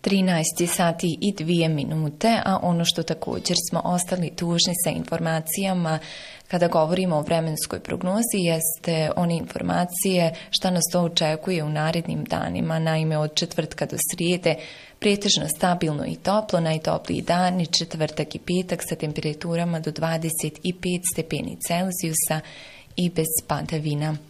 13 sati i 2 minute, a ono što također smo ostali dužni sa informacijama kada govorimo o vremenskoj prognozi jeste one informacije šta nas to očekuje u narednim danima. Naime, od četvrtka do srijede pretežno stabilno i toplo, najtopliji dani četvrtak i petak sa temperaturama do 25 stepeni Celzijusa i bez padavina.